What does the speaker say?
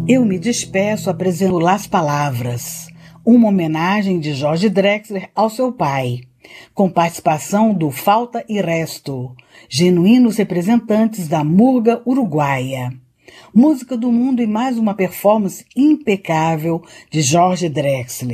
Eu me despeço apresentando Las Palavras, uma homenagem de Jorge Drexler ao seu pai, com participação do Falta e Resto, genuínos representantes da murga uruguaia. Música do mundo e mais uma performance impecável de Jorge Drexler.